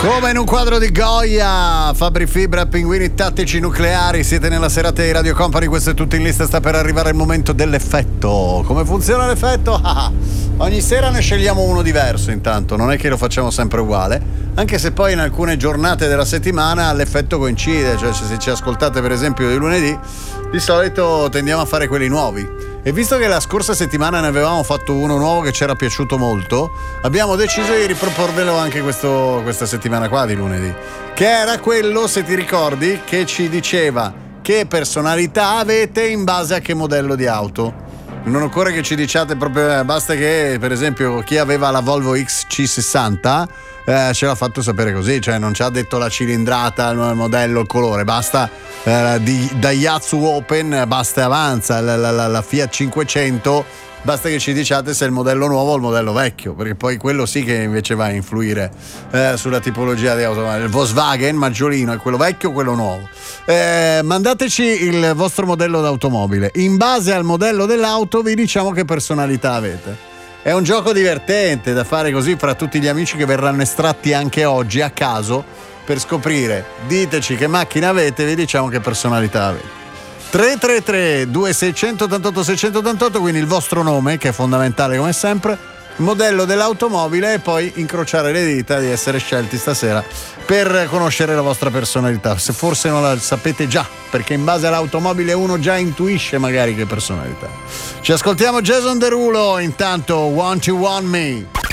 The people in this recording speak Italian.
Come in un quadro di Goya, Fabri Fibra, Pinguini Tattici Nucleari, siete nella serata di Radio Company, questo è tutto in lista, sta per arrivare il momento dell'effetto. Come funziona l'effetto? Ogni sera ne scegliamo uno diverso intanto, non è che lo facciamo sempre uguale, anche se poi in alcune giornate della settimana l'effetto coincide, cioè se ci ascoltate per esempio di lunedì, di solito tendiamo a fare quelli nuovi. E visto che la scorsa settimana ne avevamo fatto uno nuovo che ci era piaciuto molto, abbiamo deciso di riproporvelo anche questa settimana qua di lunedì, che era quello, se ti ricordi, che ci diceva che personalità avete in base a che modello di auto. Non occorre che ci diciate proprio, basta che per esempio chi aveva la Volvo XC60 ce l'ha fatto sapere così, cioè non ci ha detto la cilindrata, il modello, il colore, basta di Daihatsu Open, basta e avanza, la Fiat 500, basta che ci diciate se è il modello nuovo o il modello vecchio, perché poi quello sì che invece va a influire sulla tipologia di auto. Il Volkswagen maggiolino è quello vecchio o quello nuovo? Mandateci il vostro modello d'automobile, in base al modello dell'auto vi diciamo che personalità avete. È un gioco divertente da fare così fra tutti gli amici che verranno estratti anche oggi a caso per scoprire. Diteci che macchina avete, vi diciamo che personalità avete. 333 2688 688, quindi il vostro nome, che è fondamentale come sempre, modello dell'automobile, e poi incrociare le dita di essere scelti stasera per conoscere la vostra personalità. Se forse non la sapete già, perché in base all'automobile uno già intuisce magari che personalità. Ci ascoltiamo Jason Derulo, intanto Want You Want Me.